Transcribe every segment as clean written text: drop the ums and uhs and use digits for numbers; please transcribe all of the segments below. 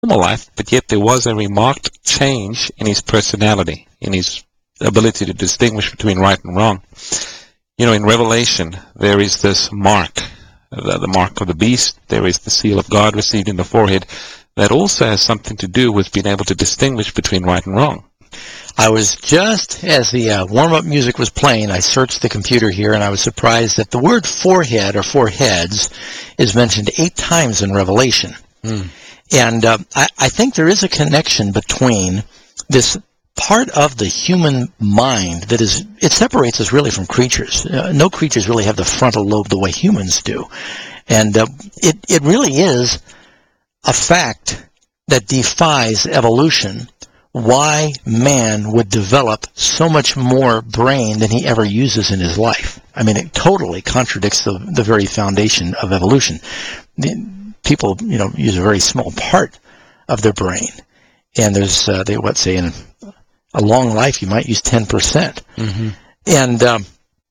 normal life, but yet there was a remarked change in his personality, in his ability to distinguish between right and wrong. You know, in Revelation, there is this mark, the mark of the beast. There is the seal of God received in the forehead. That also has something to do with being able to distinguish between right and wrong. I was just, as the warm-up music was playing, I searched the computer here, and I was surprised that the word forehead or foreheads is mentioned 8 times in Revelation. And I think there is a connection between this part of the human mind that is, it separates us really from creatures. No creatures really have the frontal lobe the way humans do. And it really is a fact that defies evolution, why man would develop so much more brain than he ever uses in his life. I mean, it totally contradicts the very foundation of evolution. People, use a very small part of their brain. And there's, they say in a long life you might use 10%. And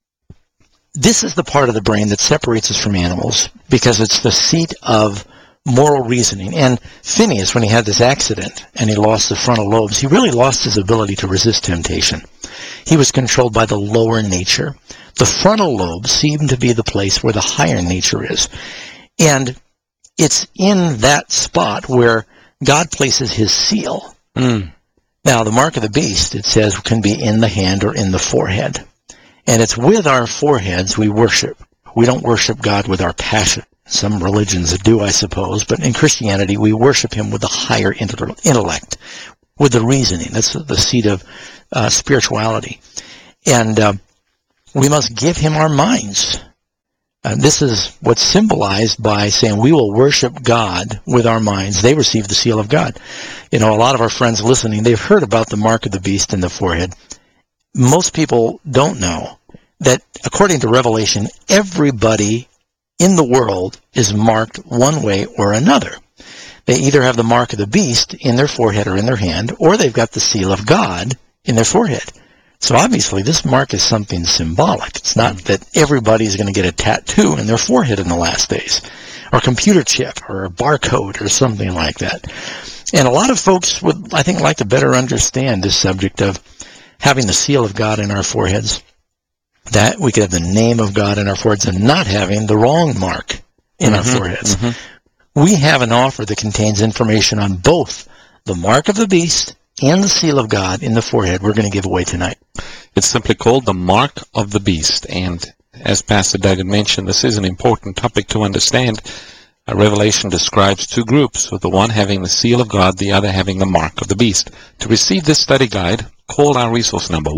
this is the part of the brain that separates us from animals because it's the seat of moral reasoning. And Phineas, when he had this accident and he lost the frontal lobes, he really lost his ability to resist temptation. He was controlled by the lower nature. The frontal lobes seem to be the place where the higher nature is. And it's in that spot where God places his seal. Now, the mark of the beast, it says, can be in the hand or in the forehead. And it's with our foreheads we worship. We don't worship God with our passion. Some religions do, I suppose, but in Christianity we worship him with the higher intellect, with the reasoning. That's the seat of spirituality. And we must give him our minds. This is what's symbolized by saying we will worship God with our minds. They receive the seal of God. A lot of our friends listening, they've heard about the mark of the beast in the forehead. Most people don't know that according to Revelation, everybody in the world is marked one way or another. They either have the mark of the beast in their forehead or in their hand, or they've got the seal of God in their forehead. So obviously this mark is something symbolic. It's not that everybody is going to get a tattoo in their forehead in the last days, or a computer chip, or a barcode, or something like that. And a lot of folks would, I think, like to better understand this subject of having the seal of God in our foreheads, that we could have the name of God in our foreheads and not having the wrong mark in our foreheads. We have an offer that contains information on both the mark of the beast and the seal of God in the forehead we're going to give away tonight. It's simply called the mark of the beast. And as Pastor Doug had mentioned, this is an important topic to understand. Revelation describes 2 groups, with the one having the seal of God, the other having the mark of the beast. To receive this study guide, call our resource number,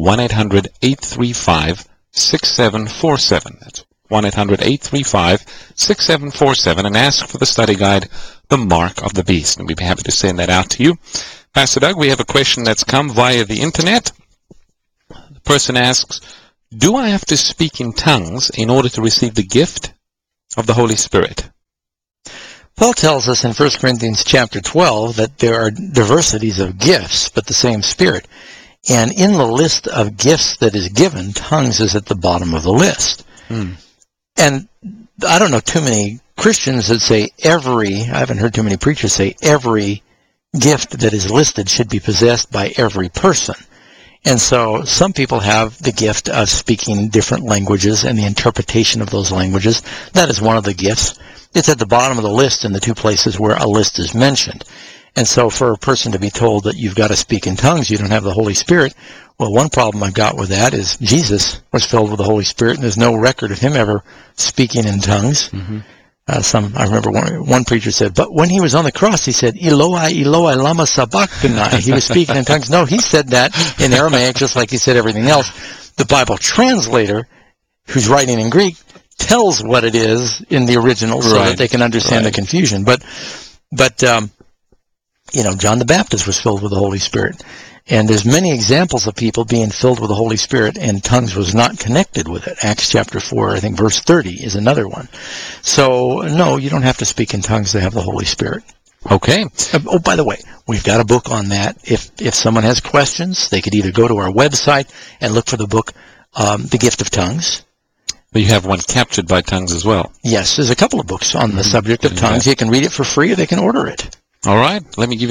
1-800-835-6747. That's 1-800-835-6747, and ask for the study guide, The Mark of the Beast. And we'd be happy to send that out to you. Pastor Doug, we have a question that's come via the internet. The person asks, do I have to speak in tongues in order to receive the gift of the Holy Spirit? Paul tells us in 1 Corinthians chapter 12 that there are diversities of gifts, but the same Spirit. And in the list of gifts that is given, tongues is at the bottom of the list. And I don't know too many Christians that say I haven't heard too many preachers say every gift that is listed should be possessed by every person. And so some people have the gift of speaking different languages and the interpretation of those languages. That is one of the gifts. It's at the bottom of the list in the 2 places where a list is mentioned. And so for a person to be told that you've got to speak in tongues, you don't have the Holy Spirit, well, one problem I've got with that is Jesus was filled with the Holy Spirit, and there's no record of him ever speaking in tongues. I remember one preacher said, but when he was on the cross, he said, Eloi, Eloi, lama sabachthani. He was speaking in tongues. No, he said that in Aramaic, just like he said everything else. The Bible translator, who's writing in Greek, tells what it is in the original so that they can understand the confusion. But John the Baptist was filled with the Holy Spirit. And there's many examples of people being filled with the Holy Spirit, and tongues was not connected with it. Acts chapter 4, I think verse 30 is another one. So, no, you don't have to speak in tongues to have the Holy Spirit. Okay. Oh, by the way, we've got a book on that. If someone has questions, they could either go to our website and look for the book, The Gift of Tongues. But you have one, Captured by Tongues, as well. Yes, there's a couple of books on the subject of tongues. You can read it for free, or they can order it. All right, let me give you